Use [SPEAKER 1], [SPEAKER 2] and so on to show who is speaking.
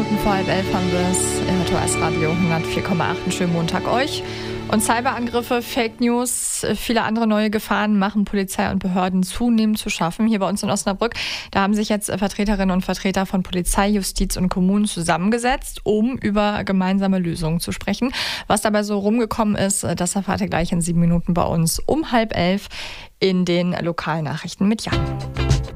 [SPEAKER 1] Minuten vor 10:30 haben wir es. RTOS Radio 104,8. Einen schönen Montag euch. Und Cyberangriffe, Fake News, viele andere neue Gefahren machen Polizei und Behörden zunehmend zu schaffen. Hier bei uns in Osnabrück, da haben sich jetzt Vertreterinnen und Vertreter von Polizei, Justiz und Kommunen zusammengesetzt, um über gemeinsame Lösungen zu sprechen. Was dabei so rumgekommen ist, das erfahrt ihr gleich in 7 Minuten bei uns um 10:30 in den Lokalnachrichten mit Jan.